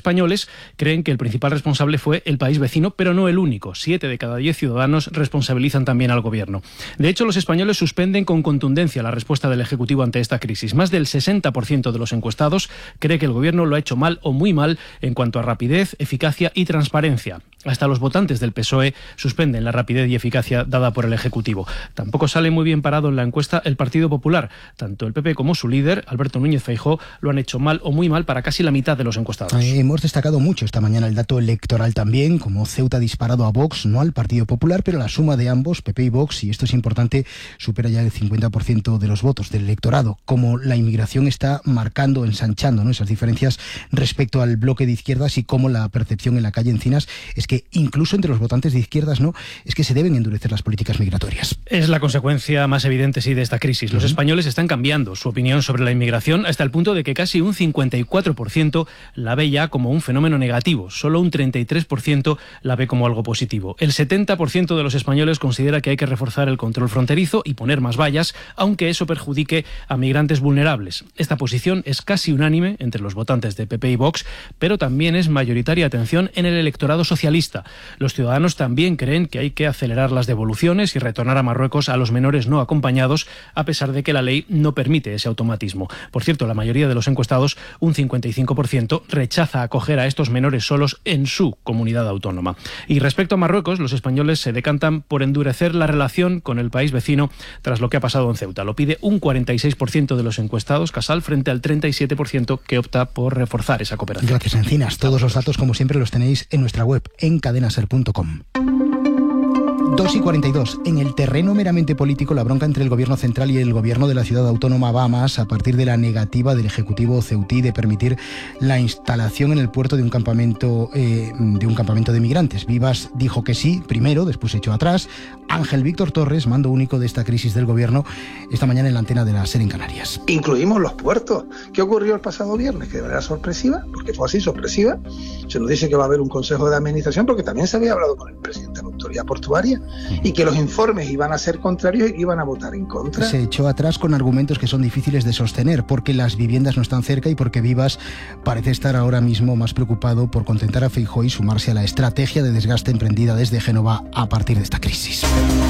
españoles creen que el principal responsable fue el país vecino, pero no el único. 7 de cada 10 ciudadanos responsabilizan también al gobierno. De hecho, los españoles suspenden con contundencia la respuesta del Ejecutivo ante esta crisis. Más del 60% de los encuestados cree que el gobierno lo ha hecho mal o muy mal en cuanto a rapidez, eficacia y transparencia. Hasta los votantes del PSOE suspenden la rapidez y eficacia dada por el Ejecutivo. Tampoco sale muy bien parado en la encuesta el Partido Popular. Tanto el PP como su líder, Alberto Núñez Feijóo, lo han hecho mal o muy mal para casi la mitad de los encuestados. Hemos destacado mucho esta mañana el dato electoral también, como Ceuta ha disparado a Vox, no al Partido Popular, pero la suma de ambos, PP y Vox, y esto es importante, supera ya el 50% de los votos del electorado. Como la inmigración está marcando, ensanchando, ¿no?, esas diferencias respecto al bloque de izquierdas, y como la percepción en la calle Encinas es que incluso entre los votantes de izquierdas, ¿no?, es que se deben endurecer las políticas migratorias. Es la consecuencia más evidente, sí, de esta crisis. Los españoles están cambiando su opinión sobre la inmigración hasta el punto de que casi un 54% la ve ya como un fenómeno negativo. Solo un 33% la ve como algo positivo. El 70% de los españoles considera que hay que reforzar el control fronterizo y poner más vallas, aunque eso perjudique a migrantes vulnerables. Esta posición es casi unánime entre los votantes de PP y Vox, pero también es mayoritaria, atención, en el electorado socialista. Los ciudadanos también creen que hay que acelerar las devoluciones y retornar a Marruecos a los menores no acompañados, a pesar de que la ley no permite ese automatismo. Por cierto, la mayoría de los encuestados, un 55%, rechaza acoger a estos menores solos en su comunidad autónoma. Y respecto a Marruecos, los españoles se decantan por endurecer la relación con el país vecino tras lo que ha pasado en Ceuta. Lo pide un 46% de los encuestados, Casal, frente al 37% que opta por reforzar esa cooperación. Gracias, Encinas. Todos los datos, como siempre, los tenéis en nuestra web, en cadenaser.com. 2:42. En el terreno meramente político, la bronca entre el gobierno central y el gobierno de la ciudad autónoma va más a partir de la negativa del Ejecutivo ceutí de permitir la instalación en el puerto de un campamento de migrantes. Vivas dijo que sí primero, después se echó atrás. Ángel Víctor Torres, mando único de esta crisis del gobierno, esta mañana en la antena de la SER en Canarias. Incluimos los puertos. ¿Qué ocurrió el pasado viernes? Que de manera sorpresiva, porque fue así, sorpresiva, se nos dice que va a haber un consejo de administración, porque también se había hablado con el presidente de la autoridad portuaria, y que los informes iban a ser contrarios y iban a votar en contra. Se echó atrás con argumentos que son difíciles de sostener, porque las viviendas no están cerca y porque Vivas parece estar ahora mismo más preocupado por contentar a Feijóo y sumarse a la estrategia de desgaste emprendida desde Génova a partir de esta crisis.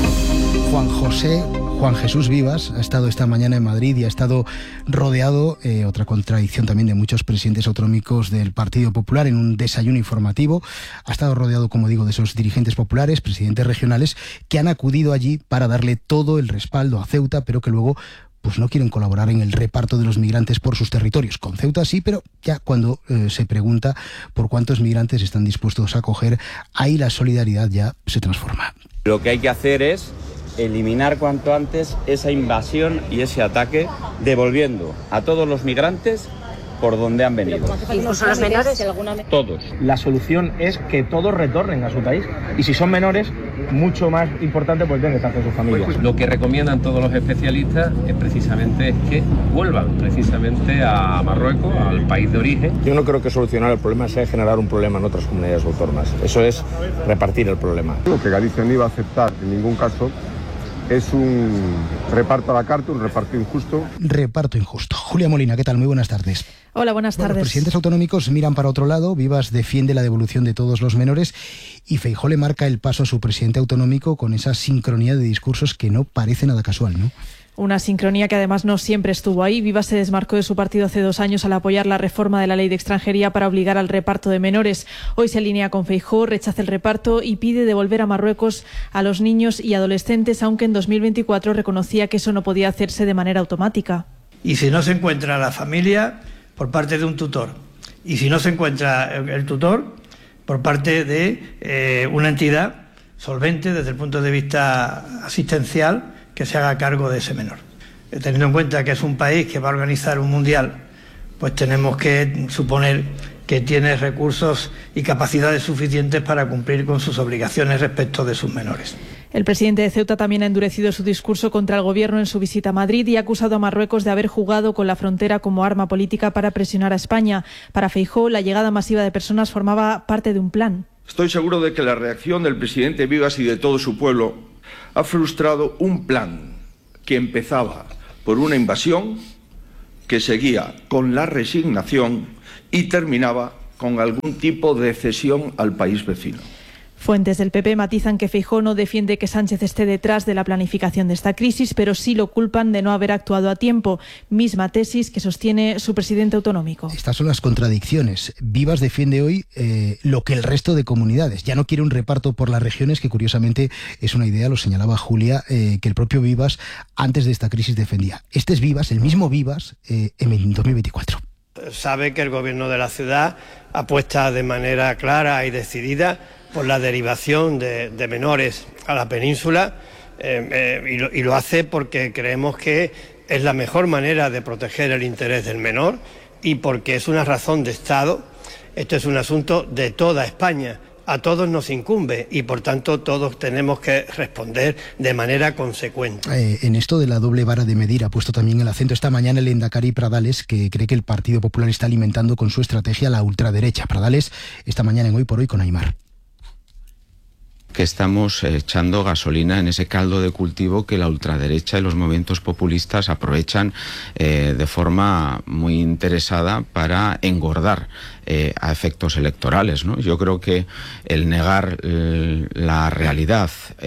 Juan Jesús Vivas ha estado esta mañana en Madrid y ha estado rodeado, otra contradicción también de muchos presidentes autonómicos del Partido Popular, en un desayuno informativo. Ha estado rodeado, como digo, de esos dirigentes populares, presidentes regionales, que han acudido allí para darle todo el respaldo a Ceuta, pero que luego pues no quieren colaborar en el reparto de los migrantes por sus territorios. Con Ceuta sí, pero ya cuando se pregunta por cuántos migrantes están dispuestos a acoger, ahí la solidaridad ya se transforma. Lo que hay que hacer es eliminar cuanto antes esa invasión y ese ataque, devolviendo a todos los migrantes por donde han venido. ¿Incluso los menores? Todos. La solución es que todos retornen a su país. Y si son menores, mucho más importante, pues tienen que estar con sus familias. Lo que recomiendan todos los especialistas es precisamente que vuelvan precisamente a Marruecos, al país de origen. Yo no creo que solucionar el problema sea generar un problema en otras comunidades autónomas. Eso es repartir el problema. Lo que Galicia no iba a aceptar en ningún caso es un reparto a la carta, un reparto injusto. Reparto injusto. Julia Molina, ¿qué tal? Muy buenas tardes. Hola, buenas tardes. Los presidentes autonómicos miran para otro lado. Vivas defiende la devolución de todos los menores y Feijóo le marca el paso a su presidente autonómico con esa sincronía de discursos que no parece nada casual, ¿no? Una sincronía que además no siempre estuvo ahí. Vivas se desmarcó de su partido hace 2 años al apoyar la reforma de la ley de extranjería para obligar al reparto de menores. Hoy se alinea con Feijóo, rechaza el reparto y pide devolver a Marruecos a los niños y adolescentes, aunque en 2024 reconocía que eso no podía hacerse de manera automática. Y si no se encuentra la familia, por parte de un tutor. Y si no se encuentra el tutor, por parte de una entidad solvente desde el punto de vista asistencial, que se haga cargo de ese menor. Teniendo en cuenta que es un país que va a organizar un mundial, pues tenemos que suponer que tiene recursos y capacidades suficientes para cumplir con sus obligaciones respecto de sus menores. El presidente de Ceuta también ha endurecido su discurso contra el gobierno en su visita a Madrid y ha acusado a Marruecos de haber jugado con la frontera como arma política para presionar a España. Para Feijóo, la llegada masiva de personas formaba parte de un plan. Estoy seguro de que la reacción del presidente Vivas y de todo su pueblo ha frustrado un plan que empezaba por una invasión, que seguía con la resignación y terminaba con algún tipo de cesión al país vecino. Fuentes del PP matizan que Feijóo no defiende que Sánchez esté detrás de la planificación de esta crisis, pero sí lo culpan de no haber actuado a tiempo. Misma tesis que sostiene su presidente autonómico. Estas son las contradicciones. Vivas defiende hoy lo que el resto de comunidades. Ya no quiere un reparto por las regiones, que curiosamente es una idea, lo señalaba Julia, que el propio Vivas antes de esta crisis defendía. Este es Vivas, el mismo Vivas, en 2024. Sabe que el gobierno de la ciudad apuesta de manera clara y decidida por la derivación de menores a la península y lo hace porque creemos que es la mejor manera de proteger el interés del menor y porque es una razón de Estado. Esto es un asunto de toda España. A todos nos incumbe y por tanto todos tenemos que responder de manera consecuente. En esto de la doble vara de medir ha puesto también el acento esta mañana el lehendakari Pradales, que cree que el Partido Popular está alimentando con su estrategia la ultraderecha. Pradales esta mañana en Hoy por Hoy con Aimar. Que estamos echando gasolina en ese caldo de cultivo que la ultraderecha y los movimientos populistas aprovechan de forma muy interesada para engordar a efectos electorales, ¿no? Yo creo que el negar la realidad,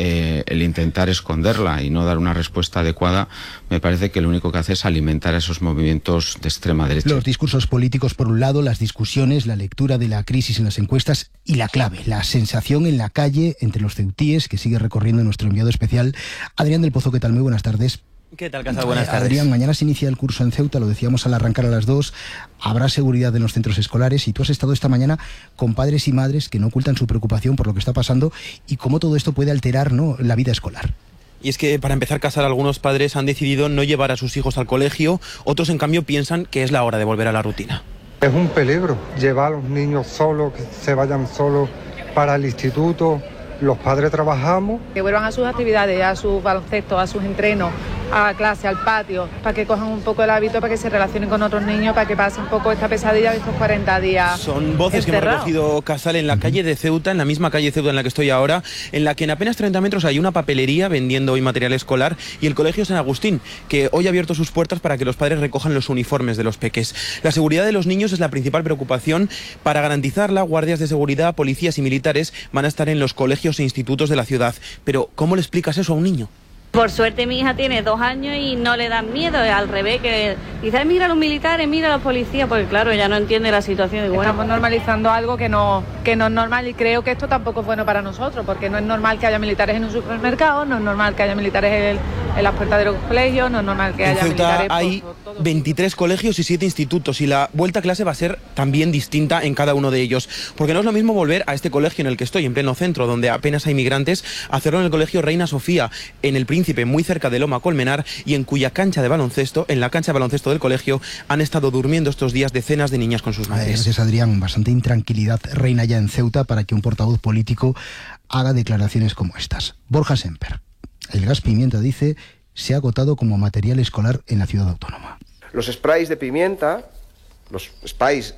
el intentar esconderla y no dar una respuesta adecuada, me parece que lo único que hace es alimentar a esos movimientos de extrema derecha. Los discursos políticos por un lado, las discusiones, la lectura de la crisis en las encuestas y la clave, la sensación en la calle entre los ceutíes, que sigue recorriendo nuestro enviado especial Adrián del Pozo. ¿Qué tal? Muy buenas tardes. ¿Qué tal, Casal? Buenas tardes. Adrián, mañana se inicia el curso en Ceuta, lo decíamos al arrancar a las 2, habrá seguridad en los centros escolares y tú has estado esta mañana con padres y madres que no ocultan su preocupación por lo que está pasando y cómo todo esto puede alterar, ¿no?, la vida escolar. Y es que, para empezar, Casal, algunos padres han decidido no llevar a sus hijos al colegio, otros, en cambio, piensan que es la hora de volver a la rutina. Es un peligro llevar a los niños solos, que se vayan solos para el instituto. Los padres trabajamos. Que vuelvan a sus actividades, a sus baloncesto, a sus entrenos, a la clase, al patio, para que cojan un poco el hábito, para que se relacionen con otros niños, para que pasen un poco esta pesadilla de estos 40 días. Son voces que hemos recogido, Casal, en la calle de Ceuta, en la misma calle de Ceuta en la que estoy ahora, en la que en apenas 30 metros hay una papelería vendiendo hoy material escolar y el Colegio San Agustín, que hoy ha abierto sus puertas para que los padres recojan los uniformes de los peques. La seguridad de los niños es la principal preocupación. Para garantizarla, guardias de seguridad, policías y militares van a estar en los colegios e institutos de la ciudad. Pero, ¿cómo le explicas eso a un niño? Por suerte mi hija tiene 2 años y no le dan miedo, al revés, que dice, mira a los militares, mira a los policías, porque claro, ella no entiende la situación. Bueno, estamos normalizando algo que no es normal y creo que esto tampoco es bueno para nosotros, porque no es normal que haya militares en un supermercado, no es normal que haya militares en las puertas de los colegios, no es normal que haya militares... Hay 23 colegios y 7 institutos y la vuelta a clase va a ser también distinta en cada uno de ellos, porque no es lo mismo volver a este colegio en el que estoy, en pleno centro, donde apenas hay migrantes, hacerlo en el colegio Reina Sofía, en el Príncipe, muy cerca de Loma Colmenar, y en cuya cancha de baloncesto, en la cancha de baloncesto del colegio, han estado durmiendo estos días decenas de niñas con sus madres. Gracias, Adrián. Bastante intranquilidad reina ya en Ceuta para que un portavoz político haga declaraciones como estas. Borja Semper, el gas pimienta, dice, se ha agotado como material escolar en la ciudad autónoma. Los sprays de pimienta, los sprays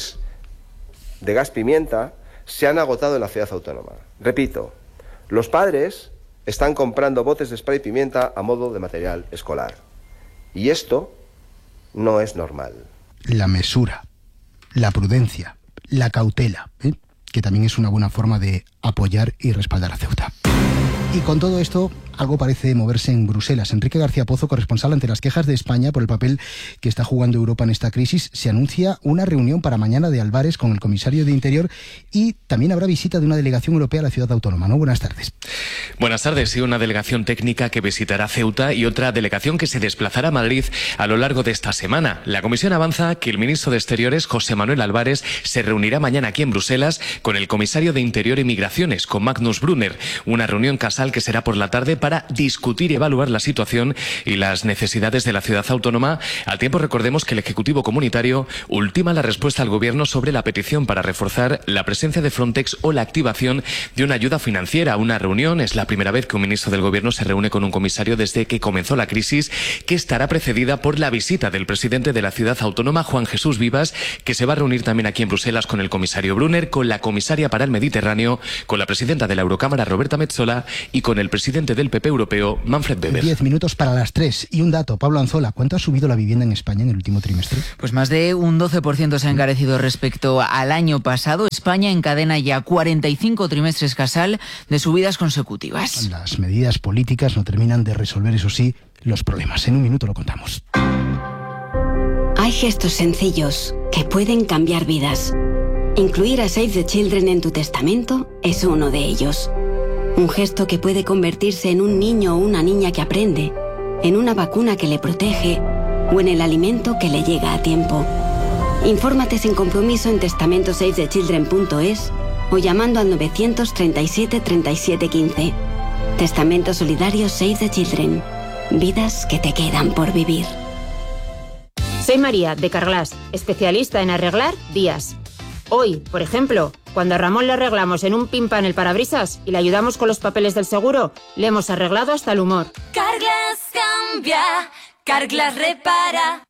de gas pimienta, se han agotado en la ciudad autónoma. Repito, los padres están comprando botes de spray pimienta a modo de material escolar. Y esto no es normal. La mesura, la prudencia, la cautela, que también es una buena forma de apoyar y respaldar a Ceuta. Y con todo esto, algo parece moverse en Bruselas. Enrique García Pozo, corresponsal ante las quejas de España por el papel que está jugando Europa en esta crisis, se anuncia una reunión para mañana de Álvarez con el comisario de Interior y también habrá visita de una delegación europea a la ciudad autónoma, ¿no? Buenas tardes. Buenas tardes. Sí, una delegación técnica que visitará Ceuta y otra delegación que se desplazará a Madrid a lo largo de esta semana. La comisión avanza que el ministro de Exteriores, José Manuel Álvarez, se reunirá mañana aquí en Bruselas con el comisario de Interior y Migraciones, con Magnus Brunner, una reunión casal que será por la tarde para discutir y evaluar la situación y las necesidades de la ciudad autónoma. Al tiempo, recordemos que el Ejecutivo Comunitario ultima la respuesta al Gobierno sobre la petición para reforzar la presencia de Frontex o la activación de una ayuda financiera. Una reunión, es la primera vez que un ministro del Gobierno se reúne con un comisario desde que comenzó la crisis, que estará precedida por la visita del presidente de la ciudad autónoma, Juan Jesús Vivas, que se va a reunir también aquí en Bruselas con el comisario Brunner, con la comisaria para el Mediterráneo, con la presidenta de la Eurocámara, Roberta Metsola, y con el presidente del PP, PP europeo, Manfred Weber. 10 minutos para las 3. Y un dato, Pablo Anzola, ¿cuánto ha subido la vivienda en España en el último trimestre? Pues más de un 12% se ha encarecido respecto al año pasado. España encadena ya 45 trimestres Casal de subidas consecutivas. Las medidas políticas no terminan de resolver, eso sí, los problemas. En un minuto lo contamos. Hay gestos sencillos que pueden cambiar vidas. Incluir a Save the Children en tu testamento es uno de ellos. Un gesto que puede convertirse en un niño o una niña que aprende, en una vacuna que le protege o en el alimento que le llega a tiempo. Infórmate sin compromiso en testamentosavethechildren.es o llamando al 937 37 15. Testamento solidario Save the Children. Vidas que te quedan por vivir. Soy María, de Carglass, especialista en arreglar vías. Hoy, por ejemplo, cuando a Ramón le arreglamos en un pimpan el parabrisas y le ayudamos con los papeles del seguro, le hemos arreglado hasta el humor. Carglass cambia, Carglass repara.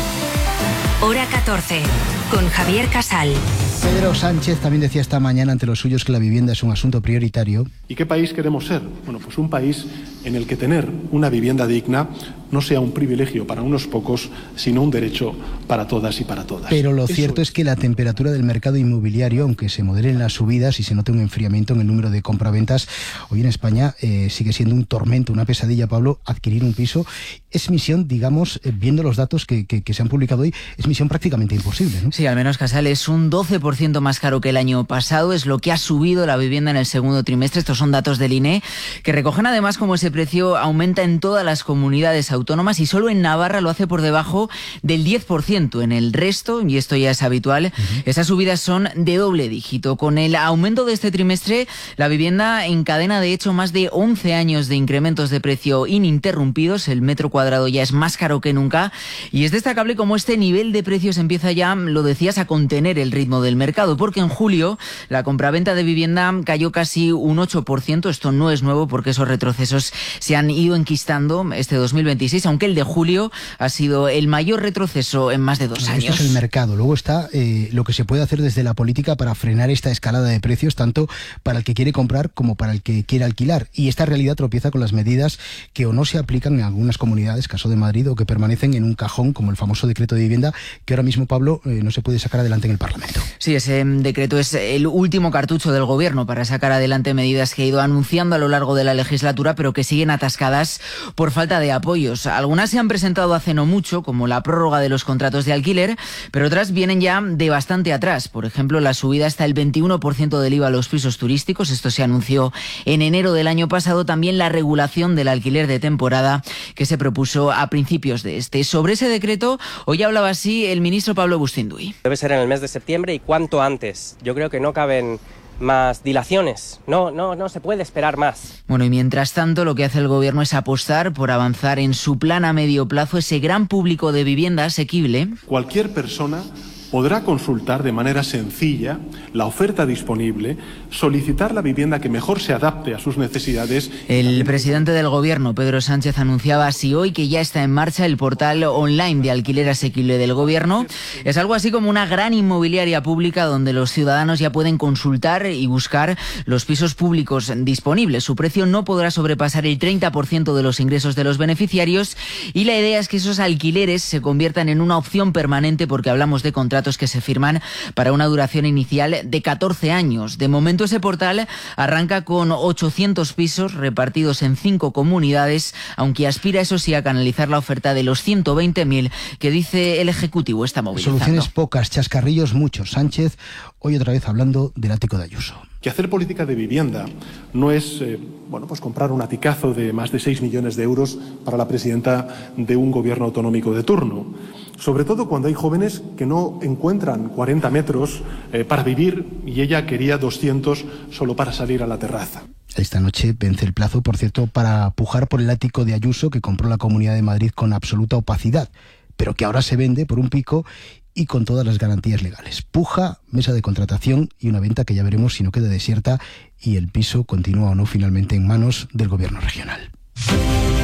Hora 14, con Javier Casal. Pedro Sánchez también decía esta mañana ante los suyos que la vivienda es un asunto prioritario. ¿Y qué país queremos ser? Bueno, pues un país en el que tener una vivienda digna no sea un privilegio para unos pocos, sino un derecho para todas y para todas. Pero lo cierto es que la temperatura del mercado inmobiliario, aunque se moderen las subidas y se note un enfriamiento en el número de compraventas, hoy en España sigue siendo un tormento, una pesadilla, Pablo, adquirir un piso. Es misión, digamos, viendo los datos que se han publicado hoy, es misión prácticamente imposible, ¿no? Sí, al menos, Casal, es un 12% más caro que el año pasado, es lo que ha subido la vivienda en el segundo trimestre. Estos son datos del INE, que recogen además cómo ese precio aumenta en todas las comunidades autónomas y solo en Navarra lo hace por debajo del 10%. En el resto, y esto ya es habitual, esas subidas son de doble dígito. Con el aumento de este trimestre, la vivienda encadena de hecho más de 11 años de incrementos de precio ininterrumpidos. El metro cuadrado ya es más caro que nunca y es destacable cómo este nivel de precios empieza ya, lo decías, a contener el ritmo del mercado, porque en julio la compraventa de vivienda cayó casi un 8%. Esto no es nuevo porque esos retrocesos se han ido enquistando este 2026, aunque el de julio ha sido el mayor retroceso en más de 2 años. Esto es el mercado. Luego está lo que se puede hacer desde la política para frenar esta escalada de precios, tanto para el que quiere comprar como para el que quiere alquilar. Y esta realidad tropieza con las medidas que o no se aplican en algunas comunidades, caso de Madrid, o que permanecen en un cajón, como el famoso decreto de vivienda, que ahora mismo, Pablo, no se puede sacar adelante en el Parlamento. Sí, ese decreto es el último cartucho del Gobierno para sacar adelante medidas que ha ido anunciando a lo largo de la legislatura, pero que siguen atascadas por falta de apoyos. Algunas se han presentado hace no mucho, como la prórroga de los contratos de alquiler, pero otras vienen ya de bastante atrás. Por ejemplo, la subida hasta el 21% del IVA a los pisos turísticos. Esto se anunció en enero del año pasado. También la regulación del alquiler de temporada, que se propuso a principios de este. Sobre ese decreto, hoy hablaba así el ministro Pablo Bustinduy. Debe ser en el mes de septiembre y cuanto antes. Yo creo que no caben más dilaciones. No se puede esperar más. Bueno, y mientras tanto, lo que hace el Gobierno es apostar por avanzar en su plan a medio plazo, ese gran público de vivienda asequible. Cualquier persona podrá consultar de manera sencilla la oferta disponible, solicitar la vivienda que mejor se adapte a sus necesidades. El presidente del Gobierno, Pedro Sánchez, anunciaba así hoy que ya está en marcha el portal online de alquiler asequible del Gobierno. Es algo así como una gran inmobiliaria pública donde los ciudadanos ya pueden consultar y buscar los pisos públicos disponibles. Su precio no podrá sobrepasar el 30% de los ingresos de los beneficiarios y la idea es que esos alquileres se conviertan en una opción permanente, porque hablamos de contratos que se firman para una duración inicial de 14 años. De momento ese portal arranca con 800 pisos repartidos en 5 comunidades, aunque aspira, eso sí, a canalizar la oferta de los 120.000 que dice el Ejecutivo está movilizando. Soluciones pocas, chascarrillos muchos. Sánchez hoy otra vez hablando del ático de Ayuso. Que hacer política de vivienda no es pues comprar un aticazo de más de 6 millones de euros para la presidenta de un gobierno autonómico de turno. Sobre todo cuando hay jóvenes que no encuentran 40 metros para vivir y ella quería 200 solo para salir a la terraza. Esta noche vence el plazo, por cierto, para pujar por el ático de Ayuso que compró la Comunidad de Madrid con absoluta opacidad, pero que ahora se vende por un pico y con todas las garantías legales. Puja, mesa de contratación y una venta que ya veremos si no queda desierta y el piso continúa o no finalmente en manos del Gobierno regional.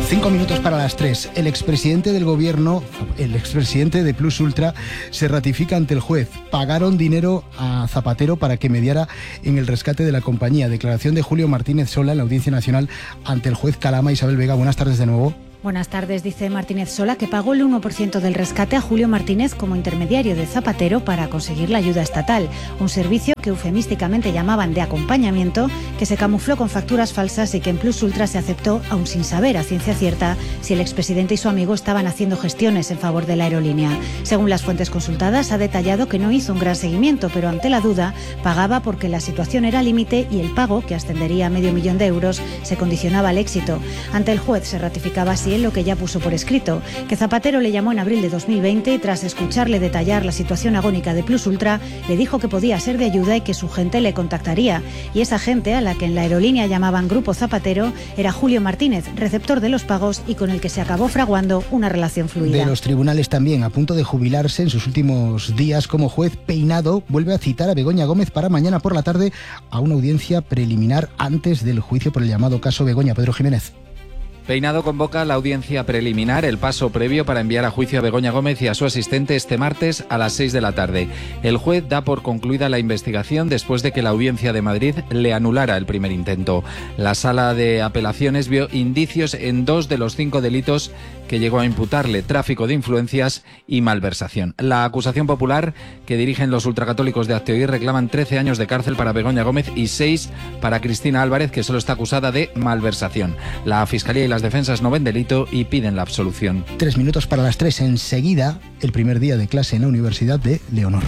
5 minutos para las 3. El expresidente del gobierno, el expresidente de Plus Ultra, se ratifica ante el juez. Pagaron dinero a Zapatero para que mediara en el rescate de la compañía. Declaración de Julio Martínez Sola en la Audiencia Nacional ante el juez Calama. Isabel Vega, buenas tardes de nuevo. Buenas tardes, dice Martínez Sola que pagó el 1% del rescate a Julio Martínez como intermediario de Zapatero para conseguir la ayuda estatal, un servicio que eufemísticamente llamaban de acompañamiento, que se camufló con facturas falsas y que en Plus Ultra se aceptó aún sin saber a ciencia cierta si el expresidente y su amigo estaban haciendo gestiones en favor de la aerolínea. Según las fuentes consultadas, ha detallado que no hizo un gran seguimiento, pero ante la duda pagaba porque la situación era límite y el pago, que ascendería a $500.000 euros, se condicionaba al éxito. Ante el juez se ratificaba así lo que ya puso por escrito, que Zapatero le llamó en abril de 2020 y tras escucharle detallar la situación agónica de Plus Ultra, le dijo que podía ser de ayuda y que su gente le contactaría. Y esa gente, a la que en la aerolínea llamaban Grupo Zapatero, era Julio Martínez, receptor de los pagos y con el que se acabó fraguando una relación fluida. De los tribunales también, a punto de jubilarse en sus últimos días como juez, Peinado vuelve a citar a Begoña Gómez para mañana por la tarde a una audiencia preliminar antes del juicio por el llamado caso Begoña. Pedro Jiménez. Peinado convoca la audiencia preliminar, el paso previo para enviar a juicio a Begoña Gómez y a su asistente este martes a las 6 de la tarde. El juez da por concluida la investigación después de que la Audiencia de Madrid le anulara el primer intento. La Sala de Apelaciones vio indicios en 2 de los 5 delitos que llegó a imputarle: tráfico de influencias y malversación. La acusación popular que dirigen los ultracatólicos de Acteoír reclaman 13 años de cárcel para Begoña Gómez y 6 para Cristina Álvarez, que solo está acusada de malversación. La Fiscalía y las defensas no ven delito y piden la absolución. 3 minutos para las 3. Enseguida, el primer día de clase en la Universidad de Leonor.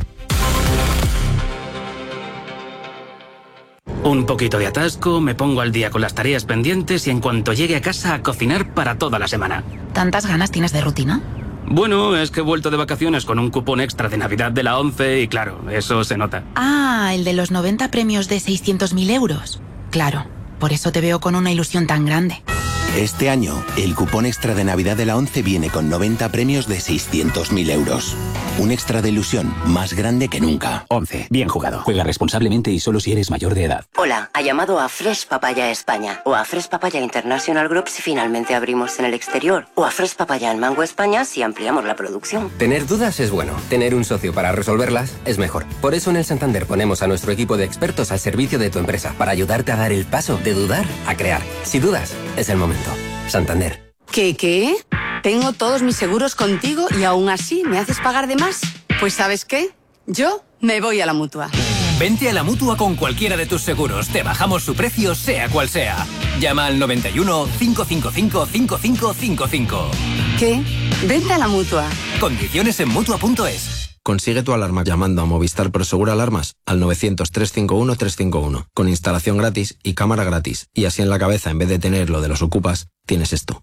Un poquito de atasco, me pongo al día con las tareas pendientes y en cuanto llegue a casa a cocinar para toda la semana. ¿Tantas ganas tienes de rutina? Bueno, es que he vuelto de vacaciones con un cupón extra de Navidad de la 11 y claro, eso se nota. Ah, el de los 90 premios de 600.000 euros. Claro, por eso te veo con una ilusión tan grande. Este año, el cupón extra de Navidad de la 11 viene con 90 premios de 600.000 euros. Un extra de ilusión más grande que nunca. 11. Bien jugado. Juega responsablemente y solo si eres mayor de edad. Hola, ha llamado a Fresh Papaya España o a Fresh Papaya International Group si finalmente abrimos en el exterior o a Fresh Papaya en Mango España si ampliamos la producción. Tener dudas es bueno. Tener un socio para resolverlas es mejor. Por eso en el Santander ponemos a nuestro equipo de expertos al servicio de tu empresa para ayudarte a dar el paso de dudar a crear. Si dudas, es el momento. Santander. ¿Qué? Tengo todos mis seguros contigo y aún así me haces pagar de más. Pues ¿sabes qué? Yo me voy a la Mutua. Vente a la Mutua con cualquiera de tus seguros. Te bajamos su precio, sea cual sea. Llama al 91 555 5555. ¿Qué? Vente a la Mutua. Condiciones en Mutua.es. Consigue tu alarma llamando a Movistar Prosegur Alarmas al 900-351-351, con instalación gratis y cámara gratis. Y así en la cabeza, en vez de tener lo de los ocupas, tienes esto.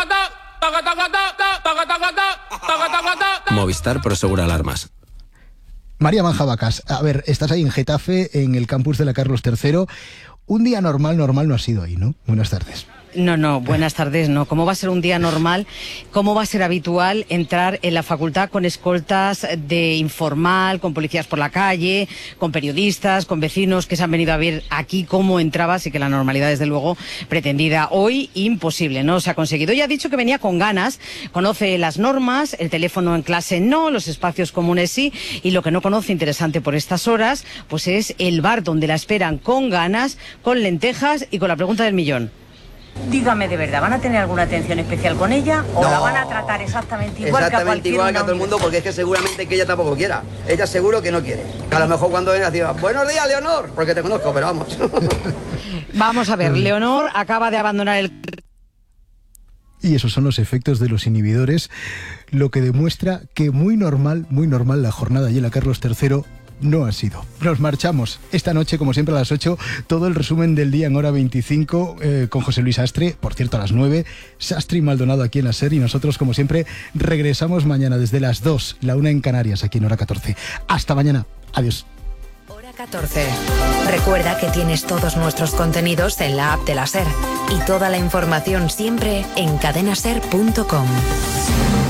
Movistar Prosegur Alarmas. María Manjabacas, a ver, estás ahí en Getafe, en el campus de la Carlos III. Un día normal no ha sido ahí, ¿no? Buenas tardes. No, buenas tardes, no. ¿Cómo va a ser un día normal? ¿Cómo va a ser habitual entrar en la facultad con escoltas de informal, con policías por la calle, con periodistas, con vecinos que se han venido a ver aquí cómo entraba? Así que la normalidad, desde luego, pretendida hoy, imposible, no se ha conseguido. Ya ha dicho que venía con ganas, conoce las normas, el teléfono en clase no, los espacios comunes sí, y lo que no conoce, interesante por estas horas, pues es el bar donde la esperan con ganas, con lentejas y con la pregunta del millón. Dígame de verdad, ¿van a tener alguna atención especial con ella o la van a tratar exactamente igual que a cualquier igual que a todo el mundo? Porque es que seguramente que ella tampoco quiera. Ella seguro que no quiere. A lo mejor cuando venga decía, buenos días, Leonor, porque te conozco, pero vamos. Vamos a ver, Leonor acaba de abandonar el... Y esos son los efectos de los inhibidores, lo que demuestra que muy normal la jornada allí en la Carlos III no ha sido. Nos marchamos. Esta noche, como siempre, a las 8, todo el resumen del día en hora 25 con José Luis Sastre. Por cierto, a las 9, Sastre y Maldonado aquí en la SER. Y nosotros, como siempre, regresamos mañana desde las 2, la 1 en Canarias, aquí en hora 14. Hasta mañana. Adiós. Hora 14. Recuerda que tienes todos nuestros contenidos en la app de la SER. Y toda la información siempre en cadenaser.com.